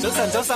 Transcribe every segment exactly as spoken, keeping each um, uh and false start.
早晨，早晨。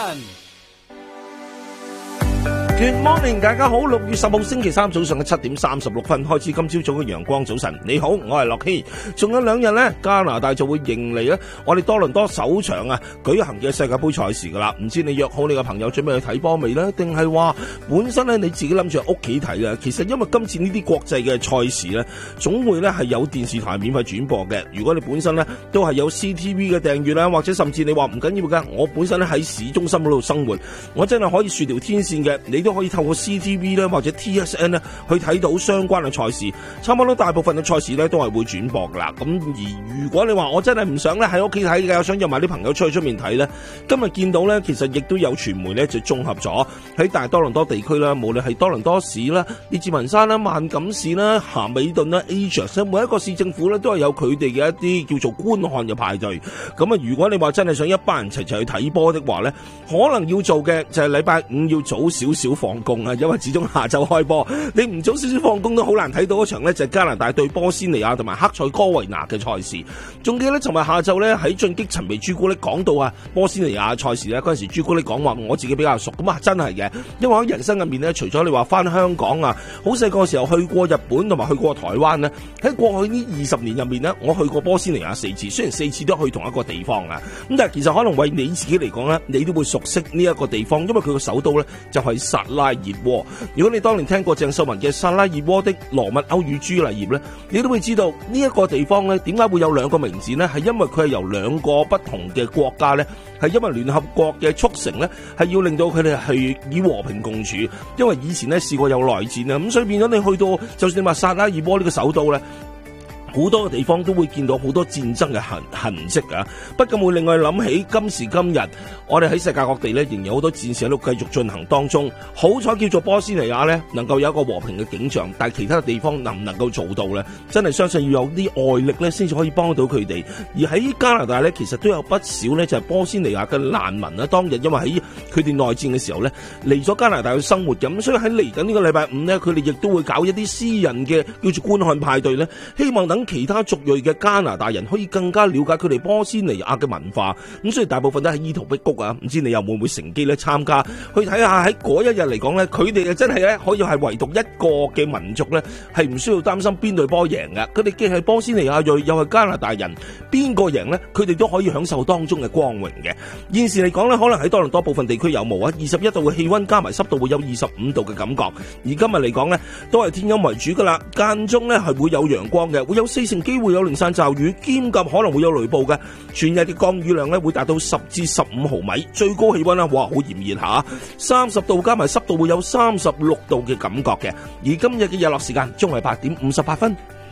Good morning， 大家好，六月十號星期三早上嘅七點三十六分開始，今朝早嘅陽光早晨。你好，我係樂希。仲有兩日呢，加拿大就會迎嚟咧我哋多倫多首場啊舉行嘅世界盃賽事噶啦。唔知你約好你嘅朋友準備去睇波未呢？定係話本身咧你自己諗住喺屋企睇啊？其實因為今次呢啲國際嘅賽事呢，總會咧係有電視台免費轉播嘅。如果你本身呢都係有 C T V 嘅訂閱啦，或者甚至你話唔緊要噶，我本身咧喺市中心嗰度生活，我真係可以豎條天線嘅，你都可以透過 C T V 咧或者 T S N 咧去睇到相關嘅賽事，差唔多大部分嘅賽事咧都係會轉播噶啦。咁而如果你話我真係唔想咧喺屋企睇嘅，我想約埋啲朋友出去出面睇咧，今日見到咧其實亦都有傳媒咧就綜合咗喺大多倫多地區啦，無論係多倫多市啦、列治文山啦、萬錦市啦、咸美頓啦、Ajax， 每一個市政府咧都係有佢哋嘅一啲叫做觀看嘅派對。咁啊，如果你話真係想一班人齊齊去睇波的話咧，可能要做嘅就係禮拜五要早少少放工啊，因為始終下晝開波，你唔早少少放工都好難睇到一場呢，就係加拿大對波斯尼亞同埋克塞哥維納嘅賽事。仲記得尋日下晝呢，喺進擊陳皮朱古力講到啊波斯尼亞賽事呢，嗰陣時朱古力講話我自己比較熟，咁啊真係嘅，因為喺人生入面呢，除咗你話翻香港啊，好細個時候去過日本同埋去過台灣呢，喺過去呢二十年入面呢，我去過波斯尼亞四次，雖然四次都去同一個地方啊，咁但係其實可能為你自己嚟講呢，你都會熟悉呢一個地方，因為佢個首都呢，就係薩拉熱窩。如果你當年聽過鄭秀文嘅薩拉熱窩的羅密歐與朱麗葉呢，你都會知道呢一個地方呢點解會有兩個名字呢？係因為佢係由兩個不同嘅國家呢，係因為聯合國嘅促成呢，係要令到佢哋係以和平共處。因為以前呢試過有內戰啊，咁所以變咗你去到，就算你話薩拉熱窩呢個首都呢，好多嘅地方都會見到好多戰爭嘅痕痕跡啊！不禁會令我諗起今時今日，我哋喺世界各地咧，仍然有好多戰事喺度繼續進行當中。好彩叫做波斯尼亞咧，能夠有一個和平嘅景象，但係其他嘅地方能唔能夠做到咧？真係相信要有啲外力咧，先至可以幫到佢哋。而喺加拿大咧，其實都有不少咧，就係波斯尼亞嘅難民啦。當日因為喺佢哋內戰嘅時候咧，嚟咗加拿大去生活咁，所以喺嚟緊呢個禮拜五咧，佢哋亦都會搞一啲私人嘅叫做觀看派對咧，希望等其他族裔嘅加拿大人可以更加了解佢哋波斯尼亞嘅文化，咁所以大部分都係伊圖碧谷啊，唔知你又會唔會乘機咧參加去睇下？喺嗰一日嚟講咧，佢哋啊真係咧可以係唯獨一個嘅民族咧，係唔需要擔心邊隊波贏嘅。佢哋既係波斯尼亞裔，又係加拿大人，邊個贏咧，佢哋都可以享受當中嘅光榮嘅。現時嚟講咧，可能喺多倫多部分地區有霧啊，二十一度嘅氣溫加埋濕度會有二十五度嘅感覺。而今日嚟講咧，都係天陰為主噶啦，間中咧係會有陽光嘅，會有四成機會有零散驟雨，兼及可能會有雷暴嘅。全日嘅降雨量咧會達到十至十五毫米，最高氣溫啦，哇，好炎熱下，三十度加埋濕度會有三十六度嘅感覺嘅。而今日嘅日落時間仲係八點五十八分。